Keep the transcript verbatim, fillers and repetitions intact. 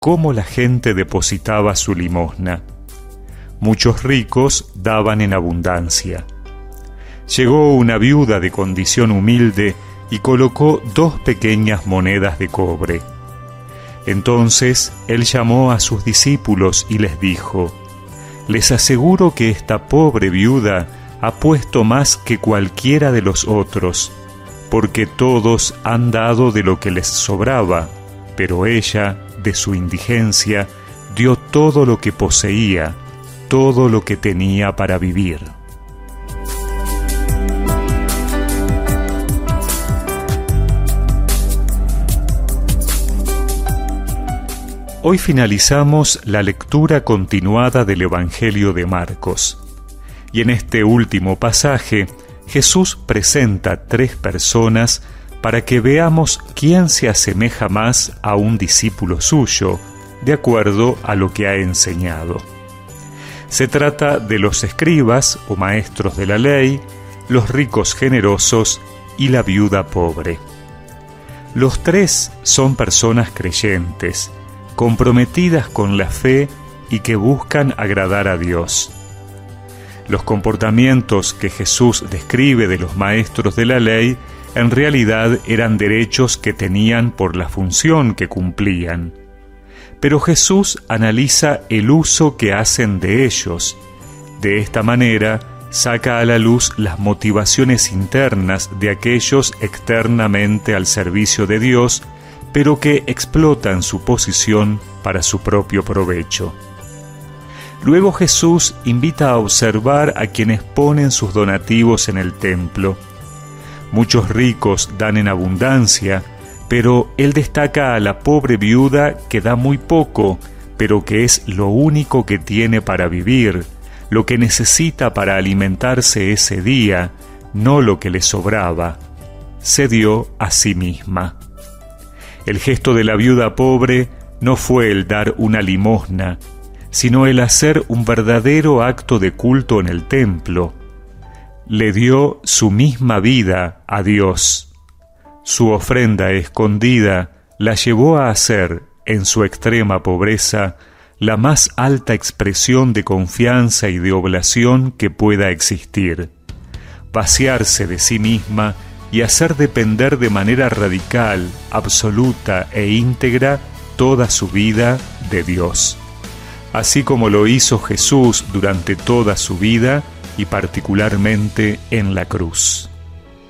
cómo la gente depositaba su limosna. Muchos ricos daban en abundancia. Llegó una viuda de condición humilde y colocó dos pequeñas monedas de cobre. Entonces él llamó a sus discípulos y les dijo: «Les aseguro que esta pobre viuda ha puesto más que cualquiera de los otros, porque todos han dado de lo que les sobraba, pero ella, de su indigencia, dio todo lo que poseía, todo lo que tenía para vivir». Hoy finalizamos la lectura continuada del Evangelio de Marcos. Y en este último pasaje, Jesús presenta tres personas para que veamos quién se asemeja más a un discípulo suyo, de acuerdo a lo que ha enseñado. Se trata de los escribas o maestros de la ley, los ricos generosos y la viuda pobre. Los tres son personas creyentes, comprometidas con la fe y que buscan agradar a Dios. Los comportamientos que Jesús describe de los maestros de la ley en realidad eran derechos que tenían por la función que cumplían. Pero Jesús analiza el uso que hacen de ellos. De esta manera, saca a la luz las motivaciones internas de aquellos externamente al servicio de Dios, pero que explotan su posición para su propio provecho. Luego Jesús invita a observar a quienes ponen sus donativos en el templo. Muchos ricos dan en abundancia, pero Él destaca a la pobre viuda que da muy poco, pero que es lo único que tiene para vivir, lo que necesita para alimentarse ese día, no lo que le sobraba. Se dio a sí misma. El gesto de la viuda pobre no fue el dar una limosna, sino el hacer un verdadero acto de culto en el templo. Le dio su misma vida a Dios. Su ofrenda escondida la llevó a hacer, en su extrema pobreza, la más alta expresión de confianza y de oblación que pueda existir. Vaciarse de sí misma y hacer depender de manera radical, absoluta e íntegra toda su vida de Dios, así como lo hizo Jesús durante toda su vida y particularmente en la cruz.